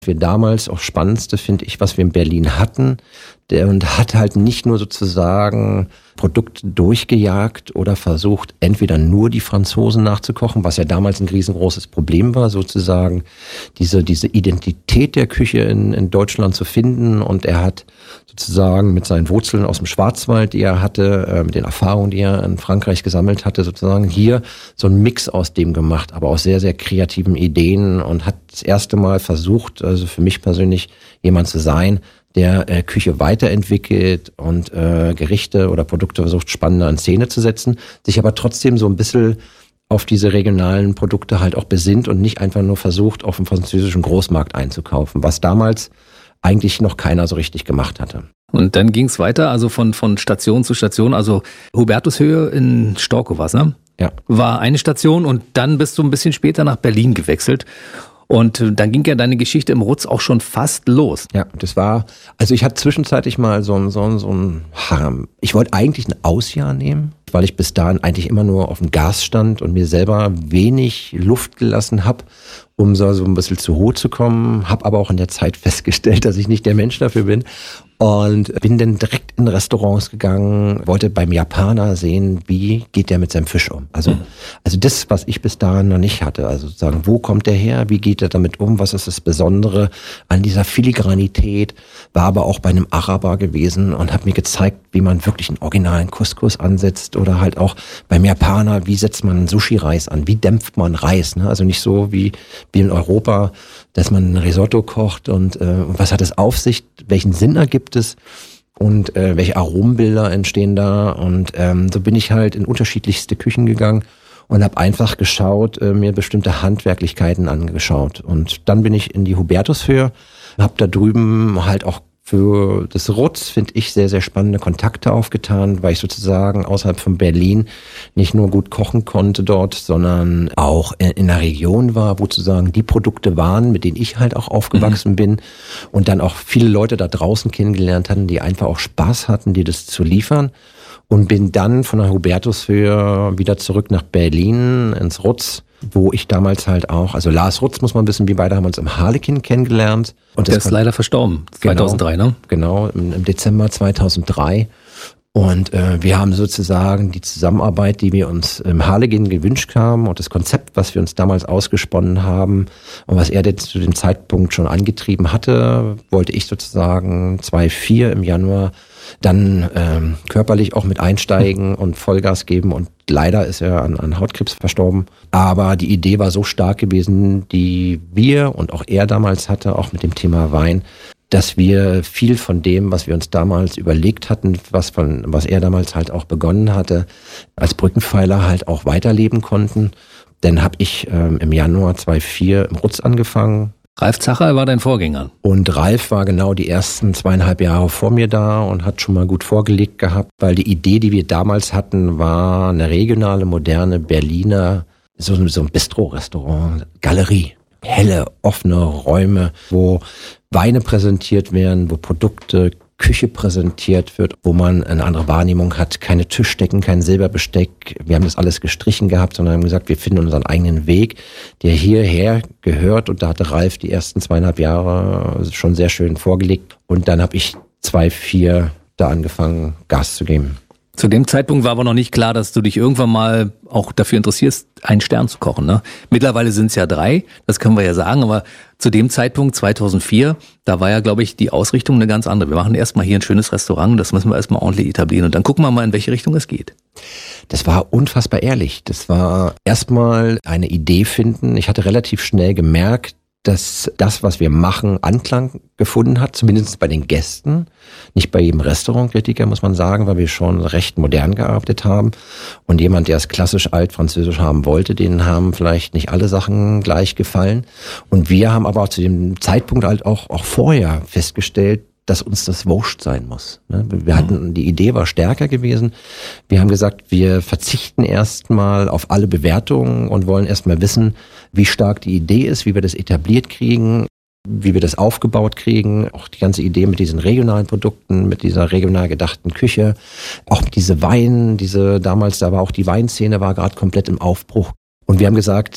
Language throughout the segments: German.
Wir damals auch Spannendste, finde ich, was wir in Berlin hatten, und hat halt nicht nur sozusagen Produkte durchgejagt oder versucht, entweder nur die Franzosen nachzukochen, was ja damals ein riesengroßes Problem war, sozusagen diese Identität der Küche in Deutschland zu finden. Und er hat sozusagen mit seinen Wurzeln aus dem Schwarzwald, die er hatte, mit den Erfahrungen, die er in Frankreich gesammelt hatte, sozusagen hier so einen Mix aus dem gemacht, aber aus sehr, sehr kreativen Ideen, und hat das erste Mal versucht, also für mich persönlich jemand zu sein, der Küche weiterentwickelt und Gerichte oder Produkte versucht, spannender in Szene zu setzen, sich aber trotzdem so ein bisschen auf diese regionalen Produkte halt auch besinnt und nicht einfach nur versucht, auf dem französischen Großmarkt einzukaufen, was damals eigentlich noch keiner so richtig gemacht hatte. Und dann ging es weiter, also von Station zu Station, also Hubertushöhe in Storkow war's, ne? Ja. War eine Station, und dann bist du ein bisschen später nach Berlin gewechselt. Und dann ging ja deine Geschichte im Rutz auch schon fast los. Ja, das war, also ich hatte zwischenzeitlich mal so ein ich wollte eigentlich ein Ausjahr nehmen, weil ich bis dahin eigentlich immer nur auf dem Gas stand und mir selber wenig Luft gelassen habe, um so ein bisschen zu Ruhe zu kommen, habe aber auch in der Zeit festgestellt, dass ich nicht der Mensch dafür bin. Und bin dann direkt in Restaurants gegangen, wollte beim Japaner sehen, wie geht der mit seinem Fisch um. Also das, was ich bis dahin noch nicht hatte. Also sozusagen, wo kommt der her, wie geht er damit um, was ist das Besondere an dieser Filigranität. War aber auch bei einem Araber gewesen und hat mir gezeigt, wie man wirklich einen originalen Couscous ansetzt, oder halt auch beim Japaner, wie setzt man einen Sushi-Reis an, wie dämpft man Reis. Ne? Also nicht so wie in Europa, dass man ein Risotto kocht und was hat es auf sich, welchen Sinn ergibt es und welche Aromenbilder entstehen da. Und so bin ich halt in unterschiedlichste Küchen gegangen und habe einfach geschaut, mir bestimmte Handwerklichkeiten angeschaut. Und dann bin ich in die Hubertushöhe, habe da drüben halt auch für das Rutz, finde ich, sehr, sehr spannende Kontakte aufgetan, weil ich sozusagen außerhalb von Berlin nicht nur gut kochen konnte dort, sondern auch in der Region war, wo sozusagen die Produkte waren, mit denen ich halt auch aufgewachsen bin, und dann auch viele Leute da draußen kennengelernt hatten, die einfach auch Spaß hatten, die das zu liefern. Und bin dann von der Hubertushöhe wieder zurück nach Berlin ins Rutz, wo ich damals halt auch, also Lars Rutz, muss man wissen, wir beide haben uns im Harlekin kennengelernt. Und der ist leider verstorben, 2003, ne? Genau, im Dezember 2003. Und wir haben sozusagen die Zusammenarbeit, die wir uns im Harlekin gewünscht haben, und das Konzept, was wir uns damals ausgesponnen haben und was er zu dem Zeitpunkt schon angetrieben hatte, wollte ich sozusagen 2004 im Januar dann körperlich auch mit einsteigen und Vollgas geben, und leider ist er an Hautkrebs verstorben. Aber die Idee war so stark gewesen, die wir und auch er damals hatte, auch mit dem Thema Wein, dass wir viel von dem, was wir uns damals überlegt hatten, was er damals halt auch begonnen hatte, als Brückenpfeiler halt auch weiterleben konnten. Dann habe ich im Januar 2004 im Rutz angefangen. Ralf Zacher war dein Vorgänger. Und Ralf war genau die ersten 2,5 Jahre vor mir da und hat schon mal gut vorgelegt gehabt, weil die Idee, die wir damals hatten, war eine regionale, moderne Berliner, so ein Bistro-Restaurant, Galerie. Helle, offene Räume, wo Weine präsentiert werden, wo Produkte, Küche präsentiert wird, wo man eine andere Wahrnehmung hat, keine Tischdecken, kein Silberbesteck. Wir haben das alles gestrichen gehabt, sondern haben gesagt, wir finden unseren eigenen Weg, der hierher gehört. Und da hatte Ralf die ersten 2,5 Jahre schon sehr schön vorgelegt. Und dann habe ich 2004 da angefangen, Gas zu geben. Zu dem Zeitpunkt war aber noch nicht klar, dass du dich irgendwann mal auch dafür interessierst, einen Stern zu kochen, ne? Mittlerweile sind es ja 3, das können wir ja sagen, aber zu dem Zeitpunkt 2004, da war ja, glaube ich, die Ausrichtung eine ganz andere. Wir machen erstmal hier ein schönes Restaurant, das müssen wir erstmal ordentlich etablieren, und dann gucken wir mal, in welche Richtung es geht. Das war unfassbar ehrlich. Das war erstmal eine Idee finden. Ich hatte relativ schnell gemerkt, dass das, was wir machen, Anklang gefunden hat, zumindest bei den Gästen. Nicht bei jedem Restaurantkritiker, muss man sagen, weil wir schon recht modern gearbeitet haben. Und jemand, der es klassisch altfranzösisch haben wollte, denen haben vielleicht nicht alle Sachen gleich gefallen. Und wir haben aber auch zu dem Zeitpunkt halt auch vorher festgestellt, dass uns das wurscht sein muss. Wir hatten, die Idee war stärker gewesen. Wir haben gesagt, wir verzichten erstmal auf alle Bewertungen und wollen erstmal wissen, wie stark die Idee ist, wie wir das etabliert kriegen, wie wir das aufgebaut kriegen. Auch die ganze Idee mit diesen regionalen Produkten, mit dieser regional gedachten Küche. Auch diese Wein, damals, da war auch die Weinszene, war gerade komplett im Aufbruch. Und wir haben gesagt,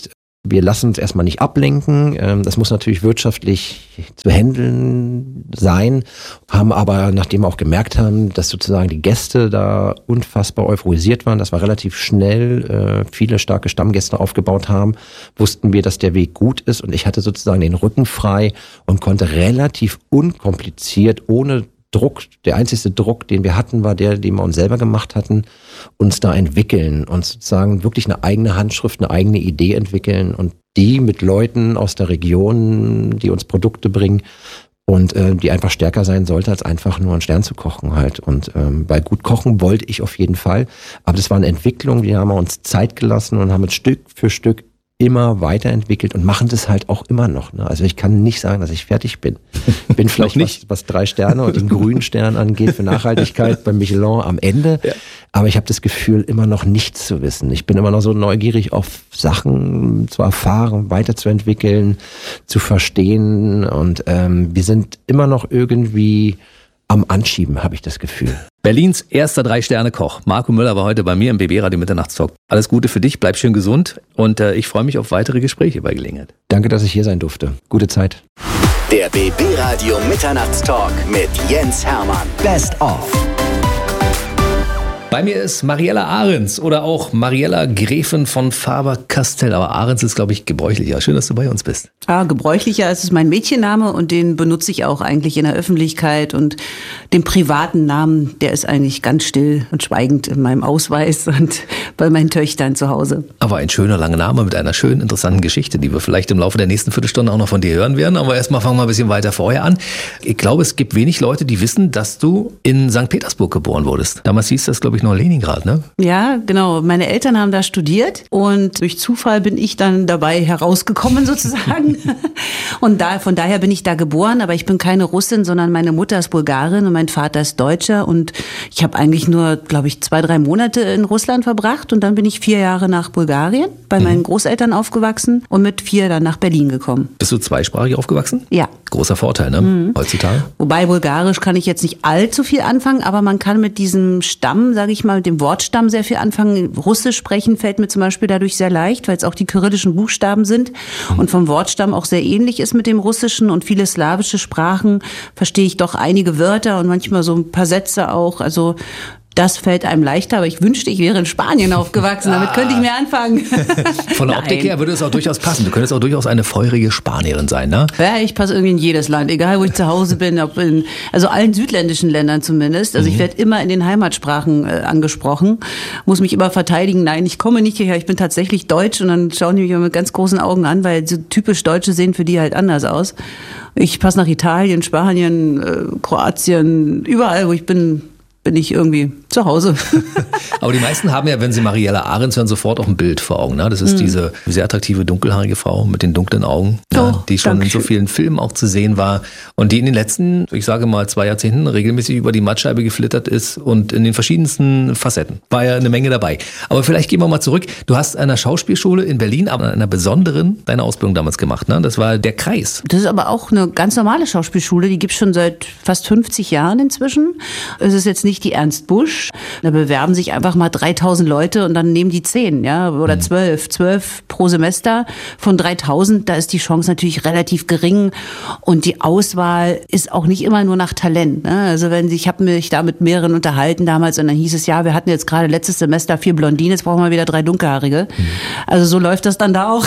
Wir lassen uns erstmal nicht ablenken. Das muss natürlich wirtschaftlich zu handeln sein, haben aber, nachdem wir auch gemerkt haben, dass sozusagen die Gäste da unfassbar euphorisiert waren, dass wir relativ schnell viele starke Stammgäste aufgebaut haben, wussten wir, dass der Weg gut ist und ich hatte sozusagen den Rücken frei und konnte relativ unkompliziert, ohne Druck, der einzige Druck, den wir hatten, war der, den wir uns selber gemacht hatten, uns da entwickeln und sozusagen wirklich eine eigene Handschrift, eine eigene Idee entwickeln und die mit Leuten aus der Region, die uns Produkte bringen und die einfach stärker sein sollte, als einfach nur einen Stern zu kochen halt. Und bei gut kochen wollte ich auf jeden Fall, aber das war eine Entwicklung, die haben wir uns Zeit gelassen und haben es Stück für Stück immer weiterentwickelt und machen das halt auch immer noch. Ne? Also ich kann nicht sagen, dass ich fertig bin. Ich bin vielleicht was 3 Sterne und den grünen Stern angeht für Nachhaltigkeit beim Michelin am Ende. Ja. Aber ich habe das Gefühl, immer noch nichts zu wissen. Ich bin immer noch so neugierig auf Sachen zu erfahren, weiterzuentwickeln, zu verstehen. Und wir sind immer noch irgendwie am Anschieben, habe ich das Gefühl. Berlins erster 3-Sterne-Koch. Marco Müller war heute bei mir im BB-Radio Mitternachtstalk. Alles Gute für dich, bleib schön gesund und ich freue mich auf weitere Gespräche bei Gelegenheit. Danke, dass ich hier sein durfte. Gute Zeit. Der BB-Radio Mitternachtstalk mit Jens Hermann. Best of. Bei mir ist Mariella Ahrens oder auch Mariella Gräfin von Faber-Castell. Aber Ahrens ist, glaube ich, gebräuchlicher. Schön, dass du bei uns bist. Ja, gebräuchlicher ist es mein Mädchenname und den benutze ich auch eigentlich in der Öffentlichkeit. Und den privaten Namen, der ist eigentlich ganz still und schweigend in meinem Ausweis und bei meinen Töchtern zu Hause. Aber ein schöner, langer Name mit einer schönen, interessanten Geschichte, die wir vielleicht im Laufe der nächsten Viertelstunde auch noch von dir hören werden. Aber erstmal fangen wir ein bisschen weiter vorher an. Ich glaube, es gibt wenig Leute, die wissen, dass du in St. Petersburg geboren wurdest. Damals hieß das, glaube ich, noch Leningrad, ne? Ja, genau. Meine Eltern haben da studiert und durch Zufall bin ich dann dabei herausgekommen sozusagen. Und von daher bin ich da geboren, aber ich bin keine Russin, sondern meine Mutter ist Bulgarin und mein Vater ist Deutscher und ich habe eigentlich nur, glaube ich, 2-3 Monate in Russland verbracht und dann bin ich 4 Jahre nach Bulgarien bei meinen Großeltern aufgewachsen und mit 4 dann nach Berlin gekommen. Bist du zweisprachig aufgewachsen? Ja. Großer Vorteil, ne? Heutzutage. Wobei Bulgarisch kann ich jetzt nicht allzu viel anfangen, aber man kann mit diesem Stamm, sage ich mal, mit dem Wortstamm sehr viel anfangen. Russisch sprechen fällt mir zum Beispiel dadurch sehr leicht, weil es auch die kyrillischen Buchstaben sind und vom Wortstamm auch sehr ähnlich ist mit dem Russischen und viele slawische Sprachen verstehe ich doch einige Wörter und manchmal so ein paar Sätze auch, also das fällt einem leichter, aber ich wünschte, ich wäre in Spanien aufgewachsen. Damit könnte ich mir anfangen. Von der Optik her würde es auch durchaus passen. Du könntest auch durchaus eine feurige Spanierin sein, ne? Ja, ich passe irgendwie in jedes Land, egal wo ich zu Hause bin, also allen südländischen Ländern zumindest. Also ich werde immer in den Heimatsprachen angesprochen, muss mich immer verteidigen. Nein, ich komme nicht hierher, ich bin tatsächlich deutsch und dann schauen die mich immer mit ganz großen Augen an, weil so typisch Deutsche sehen für die halt anders aus. Ich passe nach Italien, Spanien, Kroatien, überall, wo ich bin ich irgendwie zu Hause. Aber die meisten haben ja, wenn sie Mariella Ahrens hören, sofort auch ein Bild vor Augen. Ne? Das ist diese sehr attraktive, dunkelhaarige Frau mit den dunklen Augen, die schon in so vielen Filmen auch zu sehen war und die in den letzten, ich sage mal 2 Jahrzehnten, regelmäßig über die Mattscheibe geflittert ist und in den verschiedensten Facetten. War ja eine Menge dabei. Aber vielleicht gehen wir mal zurück. Du hast an einer Schauspielschule in Berlin, aber an einer besonderen, deine Ausbildung damals gemacht. Ne? Das war der Kreis. Das ist aber auch eine ganz normale Schauspielschule. Die gibt es schon seit fast 50 Jahren inzwischen. Es ist jetzt nicht die Ernst Busch. Da bewerben sich einfach mal 3000 Leute und dann nehmen die 10, ja, oder 12 pro Semester von 3000. Da ist die Chance natürlich relativ gering und die Auswahl ist auch nicht immer nur nach Talent. Ne? Also ich habe mich da mit mehreren unterhalten damals und dann hieß es, ja, wir hatten jetzt gerade letztes Semester 4 Blondinen, jetzt brauchen wir wieder 3 Dunkelhaarige. Also so läuft das dann da auch.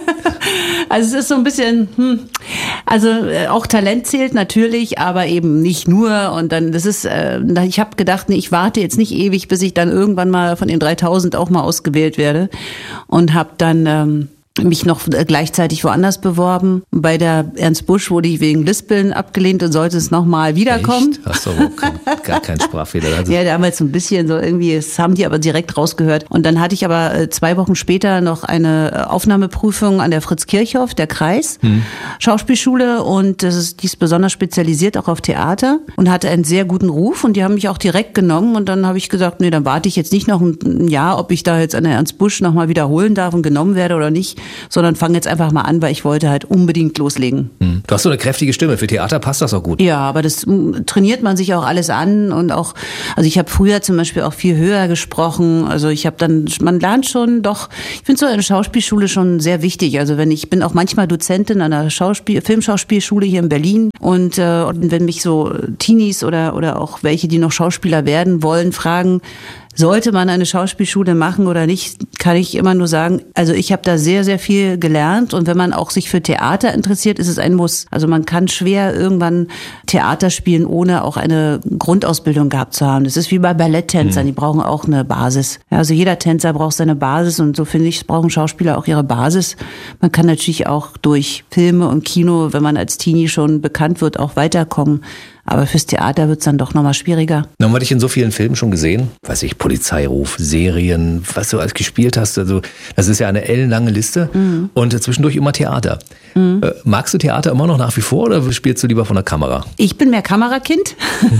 Also es ist so ein bisschen, also auch Talent zählt natürlich, aber eben nicht nur. Und dann, ich habe gedacht, nee, ich warte jetzt nicht ewig, bis ich dann irgendwann mal von den 3000 auch mal ausgewählt werde. Und habe dann mich noch gleichzeitig woanders beworben. Bei der Ernst Busch wurde ich wegen Lispeln abgelehnt und sollte es nochmal wiederkommen. Echt? Hast du aber gar keinen Sprachfehler. Also ja, damals so ein bisschen so irgendwie, das haben die aber direkt rausgehört. Und dann hatte ich aber 2 Wochen später noch eine Aufnahmeprüfung an der Fritz-Kirchhoff, der Kreis, Schauspielschule und die ist besonders spezialisiert auch auf Theater und hatte einen sehr guten Ruf und die haben mich auch direkt genommen und dann habe ich gesagt, nee, dann warte ich jetzt nicht noch ein Jahr, ob ich da jetzt an der Ernst Busch nochmal wiederholen darf und genommen werde oder nicht. sondern fange jetzt einfach mal an, weil ich wollte halt unbedingt loslegen. Du hast so eine kräftige Stimme. Für Theater passt das auch gut. Ja, aber das trainiert man sich auch alles an und auch, also ich habe früher zum Beispiel auch viel höher gesprochen. Also man lernt schon doch, ich finde so eine Schauspielschule schon sehr wichtig. Also ich bin auch manchmal Dozentin an einer Filmschauspielschule hier in Berlin und wenn mich so Teenies oder auch welche, die noch Schauspieler werden wollen, fragen, sollte man eine Schauspielschule machen oder nicht, kann ich immer nur sagen, also ich habe da sehr, sehr viel gelernt und wenn man auch sich für Theater interessiert, ist es ein Muss. Also man kann schwer irgendwann Theater spielen, ohne auch eine Grundausbildung gehabt zu haben. Das ist wie bei Balletttänzern, die brauchen auch eine Basis. Ja, also jeder Tänzer braucht seine Basis und so finde ich, brauchen Schauspieler auch ihre Basis. Man kann natürlich auch durch Filme und Kino, wenn man als Teenie schon bekannt wird, auch weiterkommen. Aber fürs Theater wird's dann doch nochmal schwieriger. Nun haben wir dich in so vielen Filmen schon gesehen. Weiß ich, Polizeiruf, Serien, was du alles gespielt hast. Also das ist ja eine ellenlange Liste. Und zwischendurch immer Theater. Magst du Theater immer noch nach wie vor oder spielst du lieber von der Kamera? Ich bin mehr Kamerakind.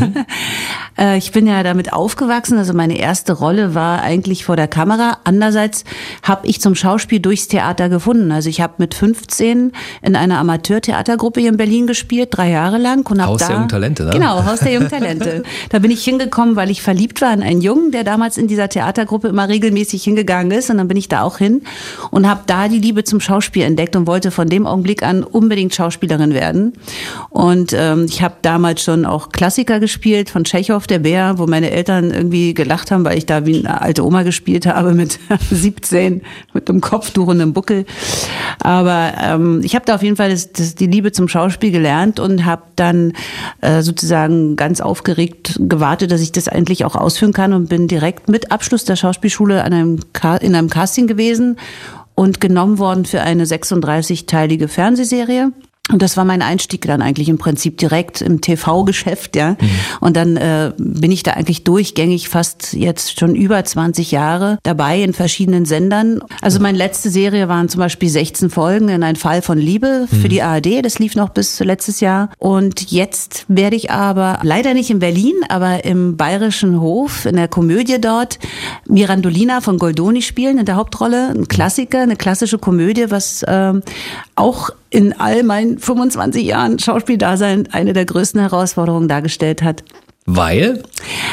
Ich bin ja damit aufgewachsen. Also meine erste Rolle war eigentlich vor der Kamera. Andererseits habe ich zum Schauspiel durchs Theater gefunden. Also ich habe mit 15 in einer Amateurtheatergruppe hier in Berlin gespielt, 3 Jahre lang. Und Haus der jungen Talente, ne? Genau, Haus der jungen Talente. Da bin ich hingekommen, weil ich verliebt war in einen Jungen, der damals in dieser Theatergruppe immer regelmäßig hingegangen ist. Und dann bin ich da auch hin und habe da die Liebe zum Schauspiel entdeckt und wollte von dem Augenblick an unbedingt Schauspielerin werden. Und ich habe damals schon auch Klassiker gespielt von Tschechow, der Bär, wo meine Eltern irgendwie gelacht haben, weil ich da wie eine alte Oma gespielt habe mit 17, mit einem Kopftuch und einem Buckel. Aber ich habe da auf jeden Fall die Liebe zum Schauspiel gelernt und habe dann sozusagen ganz aufgeregt gewartet, dass ich das endlich auch ausführen kann und bin direkt mit Abschluss der Schauspielschule in einem Casting gewesen und genommen worden für eine 36-teilige Fernsehserie. Und das war mein Einstieg dann eigentlich im Prinzip direkt im TV-Geschäft, ja. Und dann bin ich da eigentlich durchgängig fast jetzt schon über 20 Jahre dabei in verschiedenen Sendern. Also meine letzte Serie waren zum Beispiel 16 Folgen in Ein Fall von Liebe für die ARD. Das lief noch bis letztes Jahr. Und jetzt werde ich aber leider nicht in Berlin, aber im Bayerischen Hof in der Komödie dort Mirandolina von Goldoni spielen in der Hauptrolle. Ein Klassiker, eine klassische Komödie, was auch in all meinen 25 Jahren Schauspieldasein eine der größten Herausforderungen dargestellt hat. Weil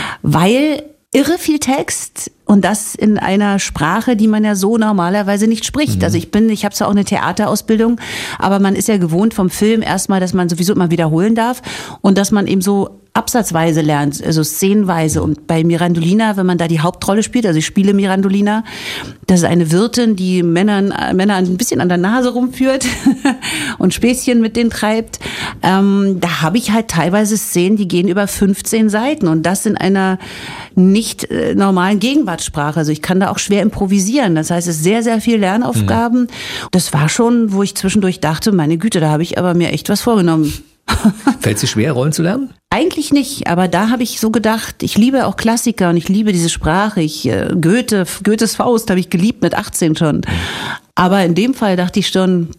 irre viel Text und das in einer Sprache, die man ja so normalerweise nicht spricht. Also ich habe zwar auch eine Theaterausbildung, aber man ist ja gewohnt vom Film erstmal, dass man sowieso immer wiederholen darf und dass man eben so absatzweise lernt, also szenenweise. Und bei Mirandolina, wenn man da die Hauptrolle spielt, also ich spiele Mirandolina, das ist eine Wirtin, die Männer ein bisschen an der Nase rumführt und Späßchen mit denen treibt. Da habe ich halt teilweise Szenen, die gehen über 15 Seiten und das in einer nicht normalen Gegenwartssprache. Also ich kann da auch schwer improvisieren. Das heißt, es ist sehr, sehr viel Lernaufgaben. Das war schon, wo ich zwischendurch dachte, meine Güte, da habe ich aber mir echt was vorgenommen. Fällt es dir schwer, Rollen zu lernen? Eigentlich nicht, aber da habe ich so gedacht, ich liebe auch Klassiker und ich liebe diese Sprache. Goethes Faust habe ich geliebt mit 18 schon. Aber in dem Fall dachte ich schon,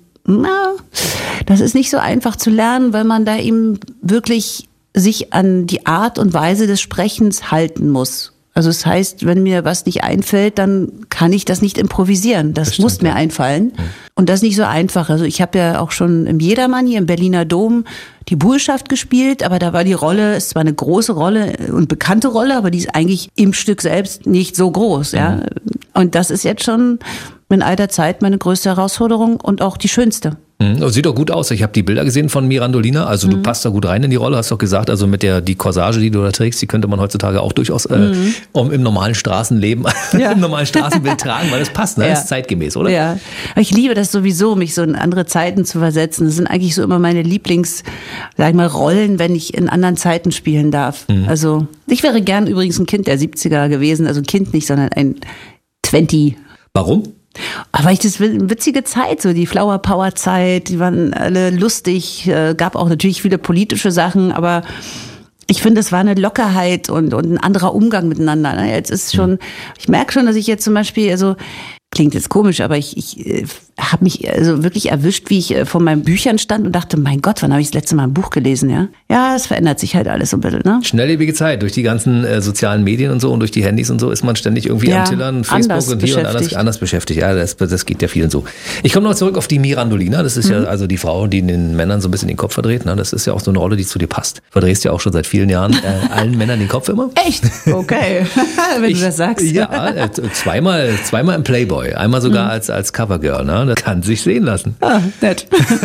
das ist nicht so einfach zu lernen, weil man da eben wirklich sich an die Art und Weise des Sprechens halten muss. Also das heißt, wenn mir was nicht einfällt, dann kann ich das nicht improvisieren. Das muss mir einfallen. Und das ist nicht so einfach. Also ich habe ja auch schon im Jedermann hier im Berliner Dom die Burschaft gespielt, aber da war die Rolle, es war eine große Rolle und bekannte Rolle, aber die ist eigentlich im Stück selbst nicht so groß. Ja. Und das ist jetzt schon in alter Zeit meine größte Herausforderung und auch die schönste. Sieht doch gut aus. Ich habe die Bilder gesehen von Mirandolina. Also du passt da gut rein in die Rolle, hast doch gesagt. Also mit die Corsage, die du da trägst, die könnte man heutzutage auch durchaus im normalen Straßenleben, im normalen Straßenbild tragen, weil das passt, ne? Das ist zeitgemäß, oder? Ja, ich liebe das sowieso, mich so in andere Zeiten zu versetzen. Das sind eigentlich so immer meine Rollen, wenn ich in anderen Zeiten spielen darf. Also ich wäre gern übrigens ein Kind der 70er gewesen. Also ein Kind nicht, sondern ein 20. Warum? Aber das eine witzige Zeit, so die Flower Power Zeit, die waren alle lustig, gab auch natürlich viele politische Sachen, aber ich finde, es war eine Lockerheit und ein anderer Umgang miteinander. Jetzt ist schon, ich merke schon, dass ich jetzt zum Beispiel, also klingt jetzt komisch, aber ich habe mich also wirklich erwischt, wie ich vor meinen Büchern stand und dachte, mein Gott, wann habe ich das letzte Mal ein Buch gelesen, ja? Ja, es verändert sich halt alles so ein bisschen, ne? Schnelllebige Zeit. Durch die ganzen sozialen Medien und so und durch die Handys und so ist man ständig irgendwie am Tillern, Facebook und hier und anders beschäftigt. Ja, das geht ja vielen so. Ich komme noch zurück auf die Mirandolina. Das ist ja also die Frau, die den Männern so ein bisschen den Kopf verdreht. Ne? Das ist ja auch so eine Rolle, die zu dir passt. Verdrehst ja auch schon seit vielen Jahren allen Männern den Kopf immer. Echt? Okay. Wenn du das sagst. Ja, zweimal im Playboy. Einmal sogar als Covergirl. Ne? Das kann sich sehen lassen. Ah, nett.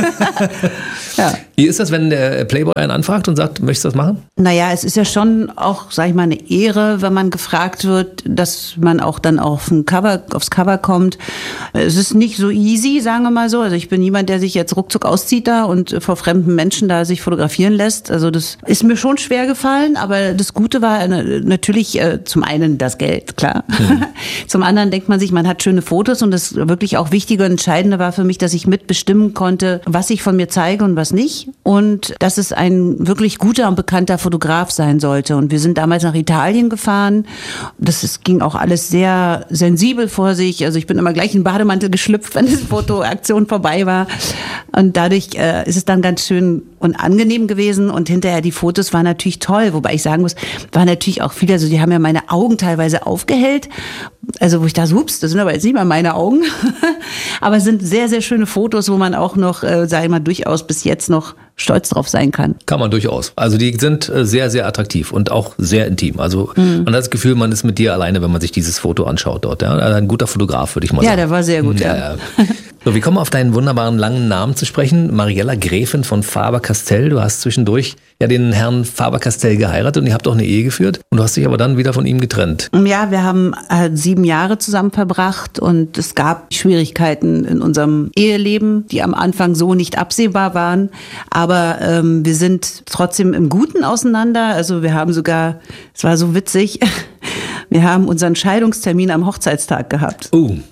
Ja. Wie ist das, wenn der Playboy einen anfragt und sagt, möchtest du das machen? Naja, es ist ja schon auch, sag ich mal, eine Ehre, wenn man gefragt wird, dass man auch dann aufs Cover kommt. Es ist nicht so easy, sagen wir mal so. Also ich bin niemand, der sich jetzt ruckzuck auszieht da und vor fremden Menschen da sich fotografieren lässt. Also das ist mir schon schwer gefallen, aber das Gute war natürlich zum einen das Geld, klar. Zum anderen denkt man sich, man hat schöne Fotos und das wirklich auch Wichtige und Entscheidende war für mich, dass ich mitbestimmen konnte, was ich von mir zeige und was nicht. Und dass es ein wirklich guter und bekannter Fotograf sein sollte. Und wir sind damals nach Italien gefahren. Das ging auch alles sehr sensibel vor sich. Also ich bin immer gleich in den Bademantel geschlüpft, wenn die Fotoaktion vorbei war. Und dadurch ist es dann ganz schön und angenehm gewesen. Und hinterher die Fotos waren natürlich toll. Wobei ich sagen muss, waren natürlich auch viele, also die haben ja meine Augen teilweise aufgehellt. Also wo ich da so, ups, das sind aber jetzt nicht mal meine Augen. Aber es sind sehr, sehr schöne Fotos, wo man auch noch, sag ich mal, durchaus bis jetzt noch stolz drauf sein kann. Kann man durchaus. Also die sind sehr, sehr attraktiv und auch sehr intim. Also man hat das Gefühl, man ist mit dir alleine, wenn man sich dieses Foto anschaut dort. Ja? Ein guter Fotograf, würde ich mal sagen. Ja, der war sehr gut. Ja. So, wir kommen auf deinen wunderbaren langen Namen zu sprechen. Mariella Gräfin von Faber-Castell. Du hast zwischendurch ja den Herrn Faber-Castell geheiratet und ihr habt auch eine Ehe geführt. Und du hast dich aber dann wieder von ihm getrennt. Ja, wir haben 7 Jahre zusammen verbracht und es gab Schwierigkeiten in unserem Eheleben, die am Anfang so nicht absehbar waren. Aber wir sind trotzdem im Guten auseinander. Also wir haben sogar, es war so witzig, wir haben unseren Scheidungstermin am Hochzeitstag gehabt.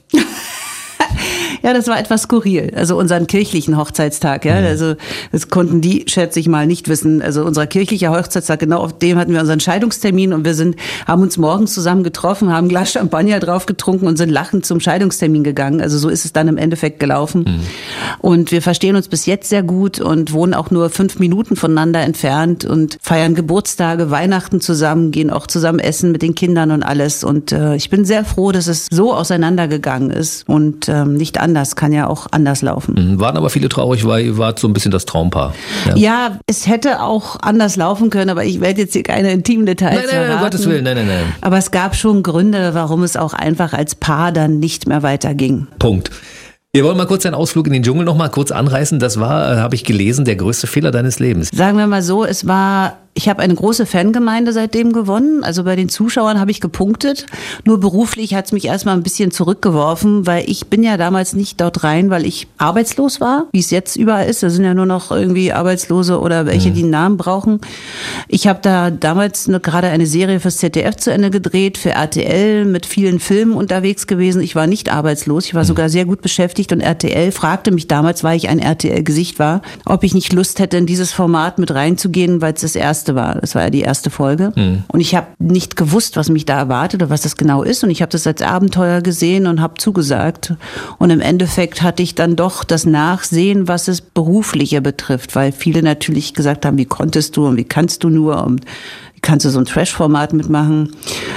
Ja, das war etwas skurril. Also unseren kirchlichen Hochzeitstag, ja. Also das konnten die, schätze ich mal, nicht wissen. Also unser kirchlicher Hochzeitstag, genau auf dem hatten wir unseren Scheidungstermin und wir haben uns morgens zusammen getroffen, haben ein Glas Champagner drauf getrunken und sind lachend zum Scheidungstermin gegangen. Also so ist es dann im Endeffekt gelaufen. Und wir verstehen uns bis jetzt sehr gut und wohnen auch nur 5 Minuten voneinander entfernt und feiern Geburtstage, Weihnachten zusammen, gehen auch zusammen essen mit den Kindern und alles. Und ich bin sehr froh, dass es so auseinandergegangen ist und nicht anders, kann ja auch anders laufen. Waren aber viele traurig, weil ihr wart so ein bisschen das Traumpaar. Ja, es hätte auch anders laufen können, aber ich werde jetzt hier keine intimen Details verraten. Nein, um Gottes Willen, nein. Aber es gab schon Gründe, warum es auch einfach als Paar dann nicht mehr weiterging. Punkt. Wir wollen mal kurz einen Ausflug in den Dschungel noch mal kurz anreißen. Das war, habe ich gelesen, der größte Fehler deines Lebens. Sagen wir mal so, ich habe eine große Fangemeinde seitdem gewonnen. Also bei den Zuschauern habe ich gepunktet. Nur beruflich hat es mich erstmal ein bisschen zurückgeworfen, weil ich bin ja damals nicht dort rein, weil ich arbeitslos war, wie es jetzt überall ist. Da sind ja nur noch irgendwie Arbeitslose oder welche, die einen Namen brauchen. Ich habe da damals gerade eine Serie fürs ZDF zu Ende gedreht, für RTL, mit vielen Filmen unterwegs gewesen. Ich war nicht arbeitslos, ich war sogar sehr gut beschäftigt und RTL fragte mich damals, weil ich ein RTL-Gesicht war, ob ich nicht Lust hätte, in dieses Format mit reinzugehen, weil es das erste war. Das war ja die erste Folge. Und ich habe nicht gewusst, was mich da erwartet oder was das genau ist. Und ich habe das als Abenteuer gesehen und habe zugesagt. Und im Endeffekt hatte ich dann doch das Nachsehen, was es Berufliche betrifft, weil viele natürlich gesagt haben, wie konntest du und wie kannst du nur und wie kannst du so ein Trash-Format mitmachen.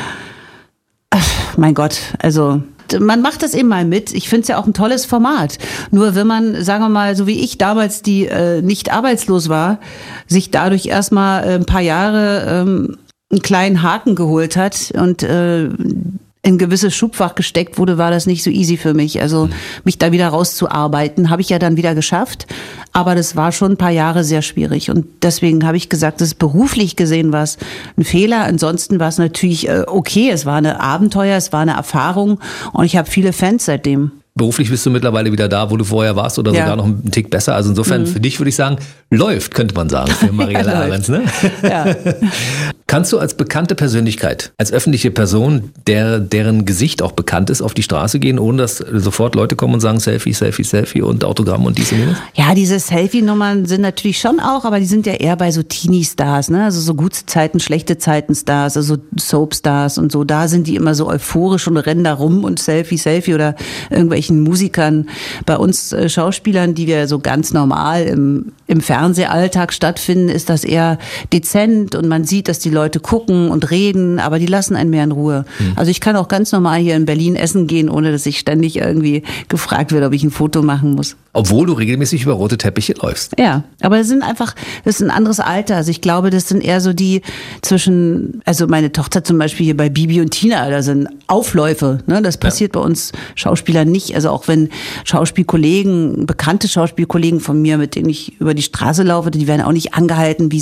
Ach, mein Gott, also man macht das eben mal mit. Ich finde es ja auch ein tolles Format. Nur wenn man, sagen wir mal, so wie ich damals, die nicht arbeitslos war, sich dadurch erstmal ein paar Jahre einen kleinen Haken geholt hat und in ein gewisses Schubfach gesteckt wurde, war das nicht so easy für mich. Also mich da wieder rauszuarbeiten, habe ich ja dann wieder geschafft. Aber das war schon ein paar Jahre sehr schwierig. Und deswegen habe ich gesagt, das ist beruflich gesehen war es ein Fehler. Ansonsten war es natürlich okay. Es war ein Abenteuer, es war eine Erfahrung. Und ich habe viele Fans seitdem. Beruflich bist du mittlerweile wieder da, wo du vorher warst oder sogar noch einen Tick besser. Also insofern für dich würde ich sagen, läuft, könnte man sagen, für Mariella Ahrens. Ne? Ja. Kannst du als bekannte Persönlichkeit, als öffentliche Person, deren Gesicht auch bekannt ist, auf die Straße gehen, ohne dass sofort Leute kommen und sagen Selfie, Selfie, Selfie und Autogramm und dies und jenes? Ja, diese Selfie-Nummern sind natürlich schon auch, aber die sind ja eher bei so Teenie-Stars, ne? Also so gute Zeiten, schlechte Zeiten-Stars, also Soap-Stars und so. Da sind die immer so euphorisch und rennen da rum und Selfie, Selfie oder irgendwelchen Musikern. Bei uns Schauspielern, die wir so ganz normal im Fernsehalltag stattfinden, ist das eher dezent und man sieht, dass die Leute gucken und reden, aber die lassen einen mehr in Ruhe. Also ich kann auch ganz normal hier in Berlin essen gehen, ohne dass ich ständig irgendwie gefragt werde, ob ich ein Foto machen muss. Obwohl du regelmäßig über rote Teppiche läufst. Ja, aber das ist ein anderes Alter. Also ich glaube, das sind eher so die zwischen, also meine Tochter zum Beispiel hier bei Bibi und Tina, da sind Aufläufe, ne? Das passiert bei uns Schauspielern nicht. Also auch wenn Schauspielkollegen, bekannte Schauspielkollegen von mir, mit denen ich über die Straße laufe, die werden auch nicht angehalten, wie